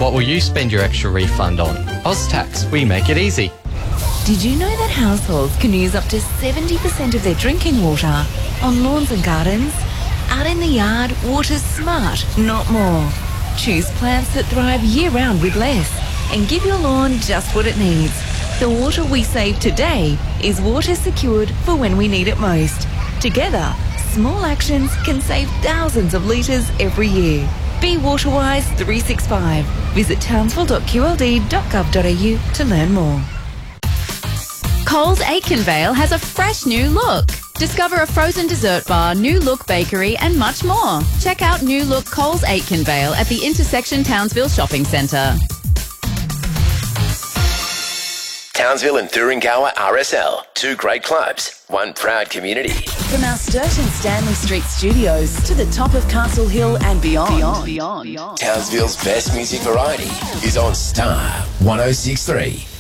What will you spend your extra refund on? OzTax, we make it easy. Did you know that households can use up to 70% of their drinking water on lawns and gardens? Out in the yard, water's smart, not more. Choose plants that thrive year-round with less and give your lawn just what it needs. The water we save today is water secured for when we need it most. Together, small actions can save thousands of litres every year. Be Waterwise 365. Visit townsville.qld.gov.au to learn more. Coles Aitkenvale has a fresh new look. Discover a frozen dessert bar, New Look Bakery and much more. Check out New Look Coles Aitkenvale at the Intersection Townsville Shopping Centre. Townsville and Thuringowa RSL, two great clubs, one proud community. From our Sturt and Stanley Street studios to the top of Castle Hill and beyond. Townsville's best music variety is on Star 106.3.